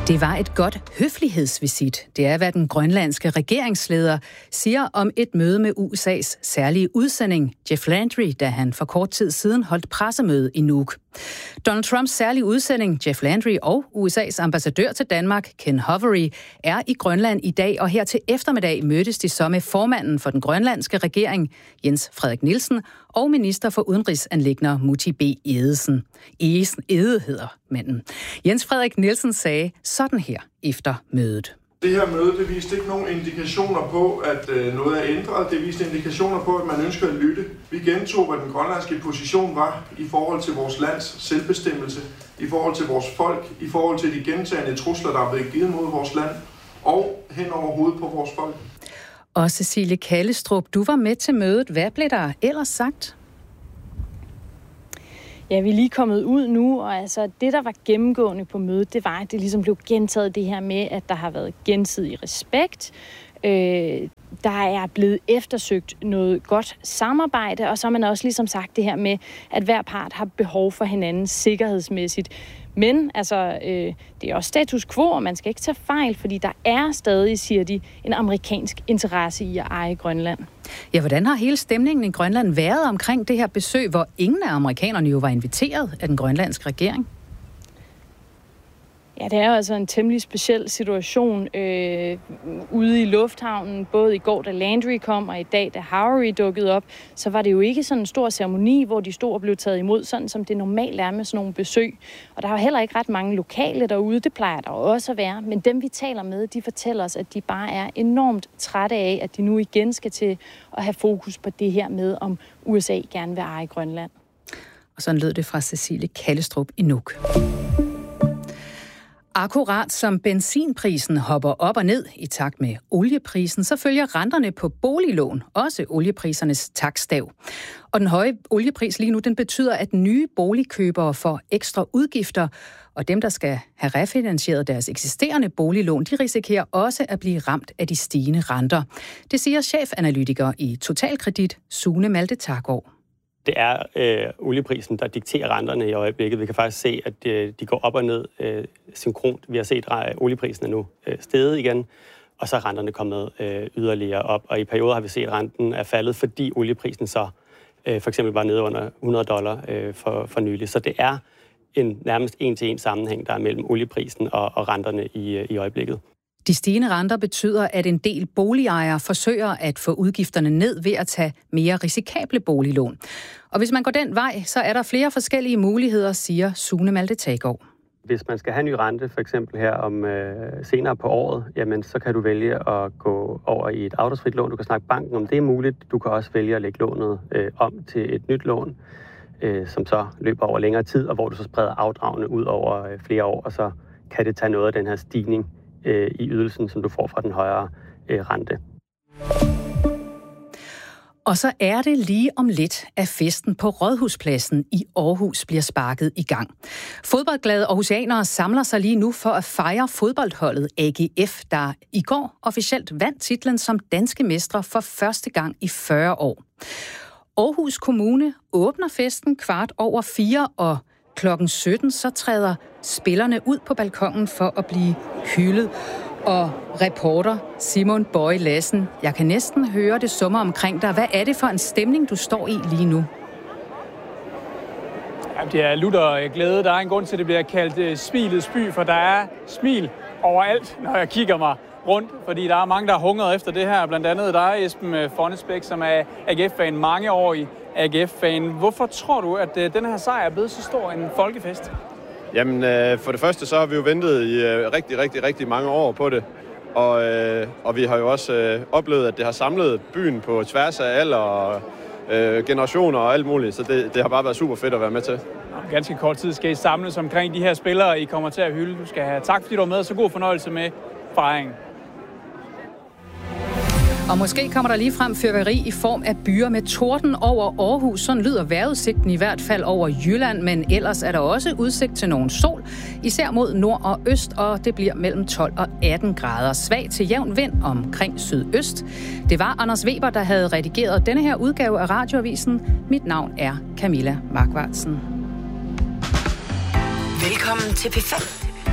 Det var et godt høflighedsvisit. Det er, hvad den grønlandske regeringsleder siger om et møde med USA's særlige udsending, Jeff Landry, da han for kort tid siden holdt pressemøde i Nuuk. Donald Trumps særlige udsending, Jeff Landry, og USA's ambassadør til Danmark, Ken Hovery, er i Grønland i dag, og her til eftermiddag mødtes de så med formanden for den grønlandske regering, Jens Frederik Nielsen, og minister for udenrigsanliggender, Mutti B. Edesen. Ede hedder manden. Jens Frederik Nielsen sagde sådan her efter mødet. Det her møde, det viste ikke nogen indikationer på, at noget er ændret. Det viste indikationer på, at man ønsker at lytte. Vi gentog, hvad den grønlandske position var i forhold til vores lands selvbestemmelse, i forhold til vores folk, i forhold til de gentagne trusler, der er blevet givet mod vores land, og hen over hovedet på vores folk. Og Cecilie Kallestrup, du var med til mødet. Hvad blev der ellers sagt? Ja, vi er lige kommet ud nu, og altså det, der var gennemgående på mødet, det var, at det ligesom blev gentaget det her med, at der har været gensidig respekt. Der er blevet eftersøgt noget godt samarbejde, og så har man også ligesom sagt det her med, at hver part har behov for hinanden sikkerhedsmæssigt. Men altså, det er også status quo, og man skal ikke tage fejl, fordi der er stadig, siger de, en amerikansk interesse i at eje Grønland. Ja, hvordan har hele stemningen i Grønland været omkring det her besøg, hvor ingen af amerikanerne jo var inviteret af den grønlandske regering? Ja, det er jo altså en temmelig speciel situation ude i lufthavnen. Både i går, da Landry kom, og i dag, da Howery dukkede op, så var det jo ikke sådan en stor ceremoni, hvor de stod og blev taget imod, sådan som det normalt er med sådan nogle besøg. Og der er jo heller ikke ret mange lokale derude, det plejer der også at være. Men dem, vi taler med, de fortæller os, at de bare er enormt trætte af, at de nu igen skal til at have fokus på det her med, om USA gerne vil eje Grønland. Og sådan lød det fra Cecilie Kallestrup i Nuuk. Akkurat som benzinprisen hopper op og ned i takt med olieprisen, så følger renterne på boliglån også olieprisernes taktstav. Og den høje oliepris lige nu, den betyder, at nye boligkøbere får ekstra udgifter, og dem, der skal have refinansieret deres eksisterende boliglån, de risikerer også at blive ramt af de stigende renter. Det siger chefanalytiker i Totalkredit, Sune Malte Thargaard. Det er olieprisen, der dikterer renterne i øjeblikket. Vi kan faktisk se, at de går op og ned synkront. Vi har set, at olieprisen er nu steget igen, og så er renterne kommet yderligere op. Og i perioder har vi set, at renten er faldet, fordi olieprisen så for eksempel var nede under $100 for nylig. Så det er en nærmest en-til-en sammenhæng, der er mellem olieprisen og renterne i øjeblikket. De stigende renter betyder, at en del boligejere forsøger at få udgifterne ned ved at tage mere risikable boliglån. Og hvis man går den vej, så er der flere forskellige muligheder, siger Sune Malte Thargaard. Hvis man skal have en ny rente, for eksempel her om senere på året, jamen så kan du vælge at gå over i et afdragsfrit lån. Du kan snakke banken om det er muligt. Du kan også vælge at lægge lånet om til et nyt lån, som så løber over længere tid, og hvor du så spreder afdragene ud over flere år, og så kan det tage noget af den her stigning i ydelsen, som du får fra den højere rente. Og så er det lige om lidt, at festen på Rådhuspladsen i Aarhus bliver sparket i gang. Fodboldglade aarhusianere samler sig lige nu for at fejre fodboldholdet AGF, der i går officielt vandt titlen som danske mestre for første gang i 40 år. Aarhus Kommune åbner festen 4:15, og klokken 17 så træder spillerne ud på balkongen for at blive hyldet. Og reporter Simon Bøje Lassen, jeg kan næsten høre det summer omkring dig. Hvad er det for en stemning, du står i lige nu? Jamen, det er lutter glæde. Der er en grund til, at det bliver kaldt smilets by, for der er smil overalt, når jeg kigger mig rundt. Fordi der er mange, der har hungret efter det her. Blandt andet dig, Esben Fonnesbæk, som er AGF-fan, mangeårig AGF-fan. Hvorfor tror du, at den her sejr er blevet så stor en folkefest? Jamen, for det første så har vi jo ventet i rigtig mange år på det. Og vi har jo også oplevet, at det har samlet byen på tværs af alder og generationer og alt muligt. Så det har bare været super fedt at være med til. Ganske kort tid skal I samles omkring de her spillere, I kommer til at hylde. Du skal have tak, fordi du var med, og så god fornøjelse med fejringen. Og måske kommer der ligefrem fyrværkeri i form af byer med torden over Aarhus. Sådan lyder vejrudsigten i hvert fald over Jylland, men ellers er der også udsigt til nogen sol, især mod nord og øst, og det bliver mellem 12 og 18 grader. Svag til jævn vind omkring sydøst. Det var Anders Weber, der havde redigeret denne her udgave af Radioavisen. Mit navn er Camilla Markvartsen. Velkommen til P5.